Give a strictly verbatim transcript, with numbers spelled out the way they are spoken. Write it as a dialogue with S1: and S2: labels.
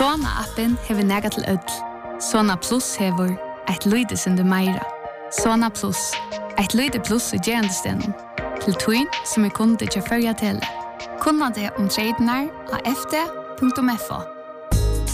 S1: Sona-appen hever nega til ødel. Sona Plus hever eit lyde sindu meira. Sona Plus, eit lyde plus i gerandestenen. Til tuin som er kunde til førja tele. Kunna det om tradenar av f d punktum f o.